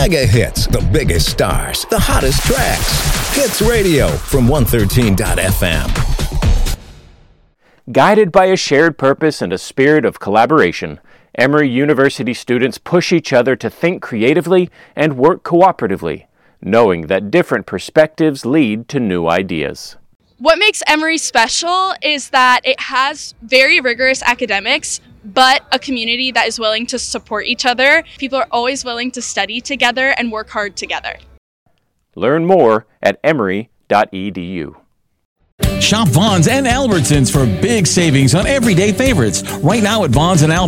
mega hits, the biggest stars, the hottest tracks. Hits Radio from 113.fm. Guided by a shared purpose and a spirit of collaboration, Emory University students push each other to think creatively and work cooperatively, knowing that different perspectives lead to new ideas. What makes Emory special is that it has very rigorous academics, but a community that is willing to support each other. People are always willing to study together and work hard together. Learn more at emory.edu. Shop Vons and Albertsons for big savings on everyday favorites. Right now at Vons and Albertsons.